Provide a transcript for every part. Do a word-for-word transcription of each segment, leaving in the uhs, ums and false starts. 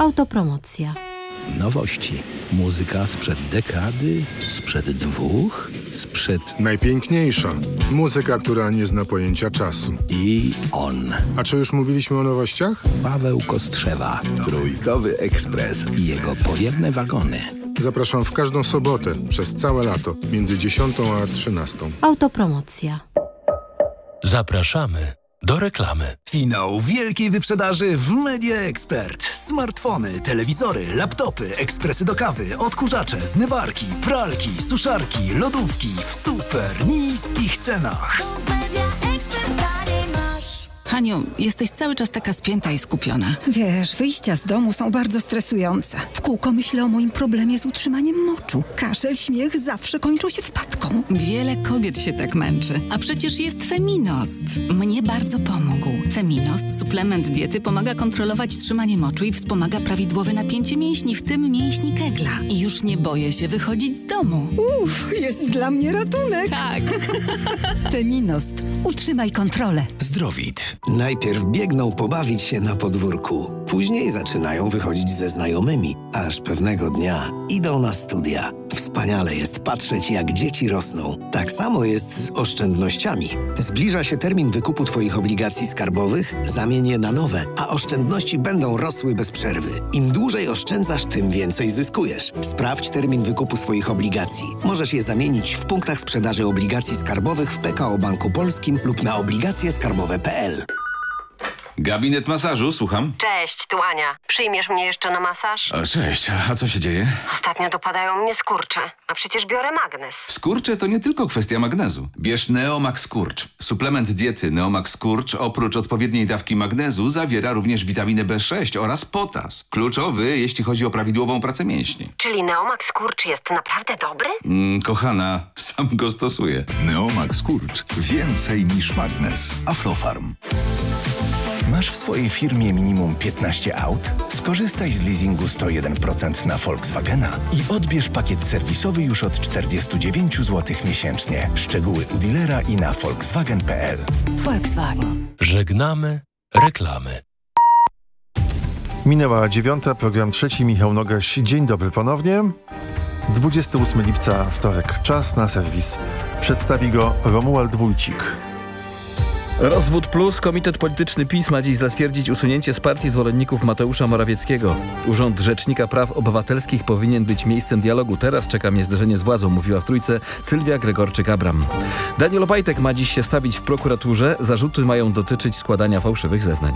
Autopromocja. Nowości. Muzyka sprzed dekady, sprzed dwóch, sprzed... Najpiękniejsza. Muzyka, która nie zna pojęcia czasu. I on. A czy już mówiliśmy o nowościach? Paweł Kostrzewa. Trójkowy Ekspres i jego pojemne wagony. Zapraszam w każdą sobotę przez całe lato, między dziesiątą a trzynastą. Autopromocja. Zapraszamy do reklamy. Finał wielkiej wyprzedaży w Media Expert. Smartfony, telewizory, laptopy, ekspresy do kawy, odkurzacze, zmywarki, pralki, suszarki, lodówki w super niskich cenach. Haniu, jesteś cały czas taka spięta i skupiona. Wiesz, wyjścia z domu są bardzo stresujące. W kółko myślę o moim problemie z utrzymaniem moczu. Kaszel, śmiech zawsze kończą się wpadką. Wiele kobiet się tak męczy, a przecież jest Feminost. Mnie bardzo pomógł. Feminost, suplement diety, pomaga kontrolować trzymanie moczu i wspomaga prawidłowe napięcie mięśni, w tym mięśni kegla. I już nie boję się wychodzić z domu. Uff, jest dla mnie ratunek. Tak. Feminost. Utrzymaj kontrolę. Zdrowit. Najpierw biegną pobawić się na podwórku. Później zaczynają wychodzić ze znajomymi, aż pewnego dnia idą na studia. Wspaniale jest patrzeć, jak dzieci rosną. Tak samo jest z oszczędnościami. Zbliża się termin wykupu Twoich obligacji skarbowych, zamień je na nowe, a oszczędności będą rosły bez przerwy. Im dłużej oszczędzasz, tym więcej zyskujesz. Sprawdź termin wykupu swoich obligacji. Możesz je zamienić w punktach sprzedaży obligacji skarbowych w P K O Banku Polskim lub na obligacje skarbowe kropka p l. Gabinet masażu, słucham. Cześć, tu Ania. Przyjmiesz mnie jeszcze na masaż? O, cześć, a co się dzieje? Ostatnio dopadają mnie skurcze, a przecież biorę magnes. Skurcze to nie tylko kwestia magnezu. Bierz Neomax Skurcz. Suplement diety Neomax Skurcz oprócz odpowiedniej dawki magnezu zawiera również witaminę B sześć oraz potas. Kluczowy, jeśli chodzi o prawidłową pracę mięśni. Czyli Neomax Skurcz jest naprawdę dobry? Mm, kochana, sam go stosuję. Neomax Skurcz. Więcej niż magnes. Aflofarm. Masz w swojej firmie minimum piętnaście aut? Skorzystaj z leasingu sto jeden procent na Volkswagena i odbierz pakiet serwisowy już od czterdzieści dziewięć złotych miesięcznie. Szczegóły u dealera i na volkswagen kropka p l. Volkswagen. Żegnamy reklamy. Minęła dziewiąta, program trzeci, Michał Nogaś. Dzień dobry ponownie. dwudziestego ósmego lipca, wtorek. Czas na serwis. Przedstawi go Romuald Wójcik. Rozwód plus. Komitet Polityczny PiS ma dziś zatwierdzić usunięcie z partii zwolenników Mateusza Morawieckiego. Urząd Rzecznika Praw Obywatelskich powinien być miejscem dialogu. Teraz czeka mnie zderzenie z władzą, mówiła w Trójce Sylwia Gregorczyk-Abram. Daniel Obajtek ma dziś się stawić w prokuraturze. Zarzuty mają dotyczyć składania fałszywych zeznań.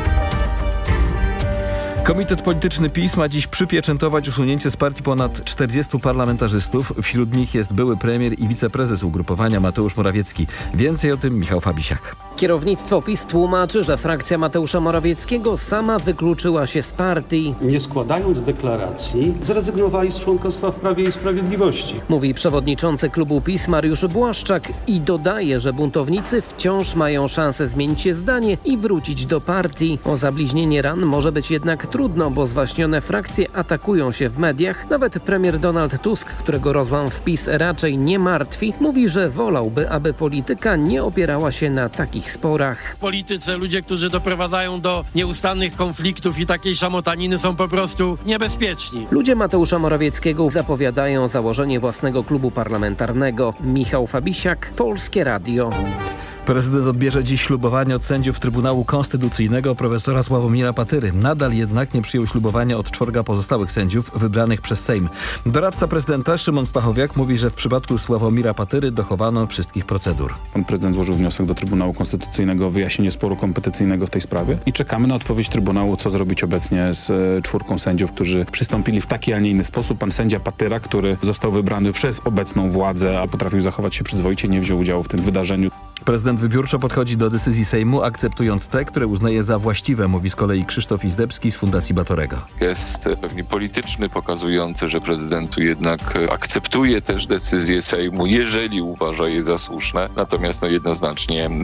Komitet Polityczny PiS ma dziś przypieczętować usunięcie z partii ponad czterdziestu parlamentarzystów. Wśród nich jest były premier i wiceprezes ugrupowania Mateusz Morawiecki. Więcej o tym Michał Fabisiak. Kierownictwo PiS tłumaczy, że frakcja Mateusza Morawieckiego sama wykluczyła się z partii. Nie składając deklaracji, zrezygnowali z członkostwa w Prawie i Sprawiedliwości. Mówi przewodniczący klubu PiS Mariusz Błaszczak i dodaje, że buntownicy wciąż mają szansę zmienić się zdanie i wrócić do partii. O zabliźnienie ran może być jednak trudno, bo zwaśnione frakcje atakują się w mediach. Nawet premier Donald Tusk, którego rozłam w PiS raczej nie martwi, mówi, że wolałby, aby polityka nie opierała się na takich sporach. W polityce ludzie, którzy doprowadzają do nieustannych konfliktów i takiej szamotaniny, są po prostu niebezpieczni. Ludzie Mateusza Morawieckiego zapowiadają założenie własnego klubu parlamentarnego. Michał Fabisiak, Polskie Radio. Prezydent odbierze dziś ślubowanie od sędziów Trybunału Konstytucyjnego profesora Sławomira Patyry. Nadal jednak nie przyjął ślubowania od czworga pozostałych sędziów wybranych przez Sejm. Doradca prezydenta Szymon Stachowiak mówi, że w przypadku Sławomira Patyry dochowano wszystkich procedur. Pan prezydent złożył wniosek do Trybunału Konstytucyjnego o wyjaśnienie sporu kompetencyjnego w tej sprawie i czekamy na odpowiedź Trybunału, co zrobić obecnie z czwórką sędziów, którzy przystąpili w taki, a nie inny sposób. Pan sędzia Patyra, który został wybrany przez obecną władzę, a potrafił zachować się przyzwoicie, nie wziął udziału w tym wydarzeniu. Prezydent wybiórczo podchodzi do decyzji Sejmu, akceptując te, które uznaje za właściwe, mówi z kolei Krzysztof Izdebski z Fundacji Batorego. Jest pewnie polityczny, pokazujący, że prezydent jednak akceptuje też decyzje Sejmu, jeżeli uważa je za słuszne. Natomiast no jednoznacznie